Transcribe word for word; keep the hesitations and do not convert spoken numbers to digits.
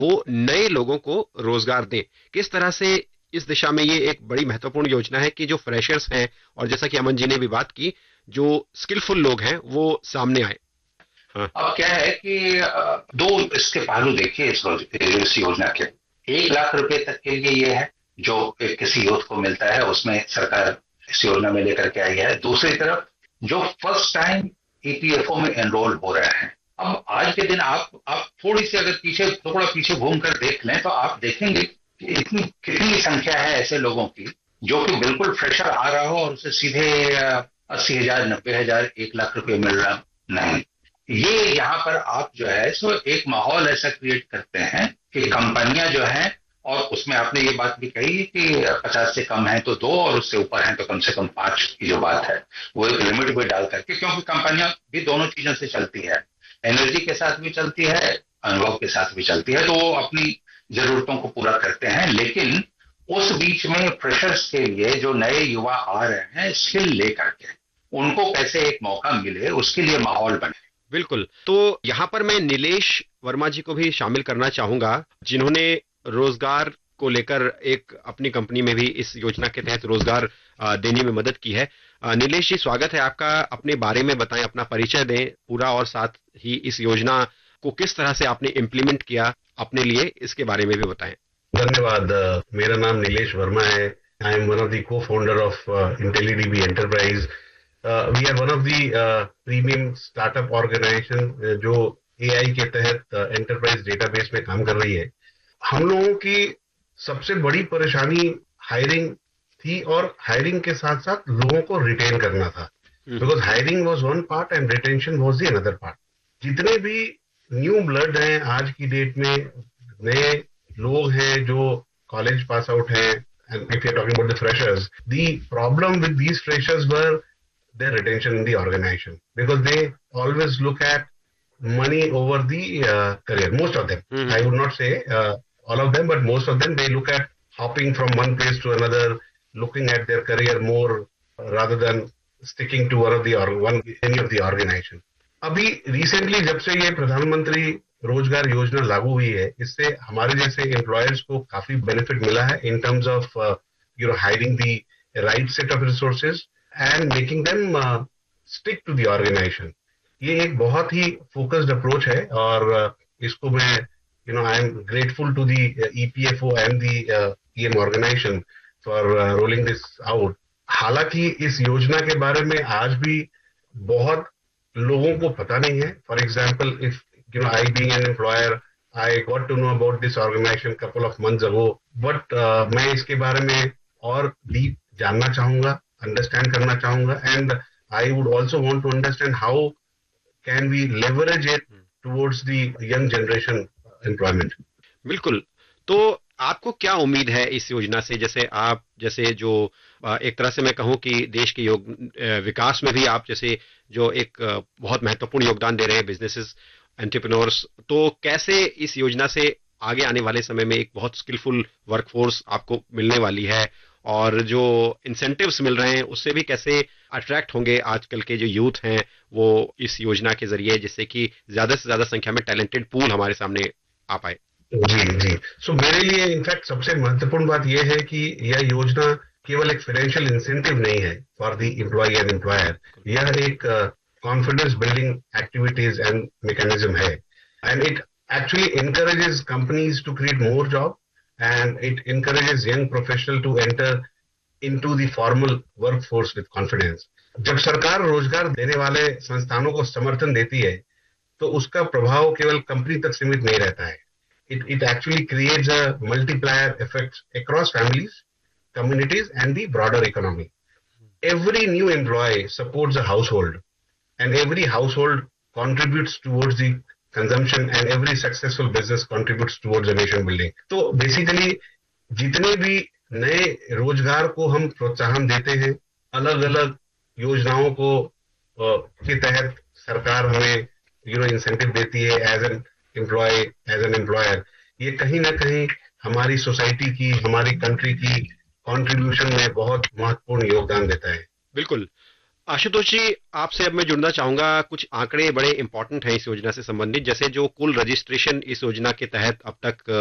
वो नए लोगों को रोजगार दें। किस तरह से इस दिशा में ये एक बड़ी महत्वपूर्ण योजना है कि जो फ्रेशर्स हैं, और जैसा कि अमन जी ने भी बात की, जो स्किलफुल लोग हैं वो सामने आए। हाँ। अब क्या है कि दो इसके पहलू देखिए इस, इस योजना के। एक लाख रुपए तक के लिए ये है जो किसी यूथ को मिलता है, उसमें सरकार इस योजना में लेकर के आई है। दूसरी तरफ जो फर्स्ट टाइम ईपीएफओ में एनरोल हो रहे हैं, अब आज के दिन आप आप थोड़ी सी अगर पीछे थोड़ा पीछे घूमकर देख लें तो आप देखेंगे कि इतनी कितनी संख्या है ऐसे लोगों की जो कि बिल्कुल फ्रेशर आ रहा हो और उसे सीधे अस्सी हजार नब्बे हजार एक लाख रुपए मिल रहा नहीं। ये यहाँ पर आप जो है सो एक माहौल ऐसा क्रिएट करते हैं कि कंपनियां जो हैं, और उसमें आपने ये बात भी कही कि पचास से कम है तो दो और उससे ऊपर है तो कम से कम पांच की जो बात है वो एक लिमिट भी डाल करके, क्योंकि कंपनियां भी दोनों चीजों से चलती है, एनर्जी के साथ भी चलती है, अनुभव के साथ भी चलती है, तो वो अपनी जरूरतों को पूरा करते हैं। लेकिन उस बीच में फ्रेशर्स के लिए जो नए युवा आ रहे हैं स्किल लेकर के, उनको कैसे एक मौका मिले उसके लिए माहौल बने। बिल्कुल। तो यहाँ पर मैं नीलेश वर्मा जी को भी शामिल करना चाहूंगा, जिन्होंने रोजगार को लेकर एक अपनी कंपनी में भी इस योजना के तहत रोजगार देने में मदद की है। नीलेश जी, स्वागत है आपका। अपने बारे में बताएं, अपना परिचय दें पूरा, और साथ ही इस योजना को किस तरह से आपने इम्प्लीमेंट किया अपने लिए, इसके बारे में भी बताएं। धन्यवाद। मेरा नाम नीलेश वर्मा है। I am one of the को founder of इंटेलीडीबी enterprise. We are one of the premium startup organisation जो एआई के तहत एंटरप्राइज डेटाबेस में काम कर रही है। हम लोगों की सबसे बड़ी परेशानी हायरिंग थी, और हायरिंग के साथ साथ लोगों को रिटेन करना था, because hiring was one part and retention was the another part. जितने भी न्यू ब्लड हैं आज की डेट में, नए लोग हैं जो कॉलेज पास आउट हैं, and if you're talking about the freshers, the problem with these freshers were their retention in the organization, because they always look at money over the uh, career. Most of them, mm-hmm. I would not say uh, all of them, but most of them, they look at hopping from one place to another, looking at their career more uh, rather than sticking to one of the or one any of the organization. अभी recently जब से ये प्रधानमंत्री रोजगार योजना लागू हुई है, इससे हमारे जैसे एम्प्लॉयर्स को काफी बेनिफिट मिला है in terms of you know hiring the right set of resources and making them stick to the organisation. ये एक बहुत ही फोकस्ड अप्रोच है, और uh, इसको मैं you know I am grateful to the EPFO and the EM organisation for rolling this out. हालांकि इस योजना के बारे में आज भी बहुत लोगों को पता नहीं है। For example, if you know, I being an employer, I got to know about this organization couple of months ago, but uh, मैं इसके बारे में और डीप जानना चाहूंगा, अंडरस्टैंड करना चाहूंगा, and I would also want to understand how can we leverage it towards the young generation employment. बिल्कुल। तो आपको क्या उम्मीद है इस योजना से? जैसे आप जैसे जो एक तरह से मैं कहूं कि देश के योग विकास में भी आप जैसे जो एक बहुत महत्वपूर्ण योगदान दे रहे हैं, बिजनेसेस, एंटरप्रेन्योर्स, तो कैसे इस योजना से आगे आने वाले समय में एक बहुत स्किलफुल वर्कफोर्स आपको मिलने वाली है, और जो इंसेंटिव्स मिल रहे हैं उससे भी कैसे अट्रैक्ट होंगे आजकल के जो यूथ हैं वो इस योजना के जरिए, जिससे कि ज्यादा से ज्यादा संख्या में टैलेंटेड पूल हमारे सामने आ पाए? जी जी सो so, मेरे लिए इनफैक्ट सबसे महत्वपूर्ण बात यह है कि यह योजना केवल एक फाइनेंशियल इंसेंटिव नहीं है for the employ and employer. यह एक confidence building activities and mechanism hai, and it actually encourages companies to create more job, and it encourages young professional to enter into the formal workforce with confidence. जब सरकार रोजगार देने वाले संस्थानों को समर्थन देती है तो उसका प्रभाव केवल कंपनी तक सीमित नहीं रहता है। it it actually creates a multiplier effect across families, communities and the broader economy. Every new employee supports a household, and every household contributes towards the consumption, and every successful business contributes towards the nation building. तो basically जितने भी नए रोजगार को हम प्रोत्साहन देते हैं, अलग अलग योजनाओं को के तहत सरकार हमें यू नो इंसेंटिव देती है as an employ, as an employer, ये कहीं ना कहीं हमारी सोसाइटी की, हमारी कंट्री की कंट्रीब्यूशन में बहुत महत्वपूर्ण योगदान देता है। बिल्कुल। आशुतोष जी, आपसे अब मैं जुड़ना चाहूंगा। कुछ आंकड़े बड़े इंपॉर्टेंट हैं इस योजना से संबंधित, जैसे जो कुल रजिस्ट्रेशन इस योजना के तहत अब तक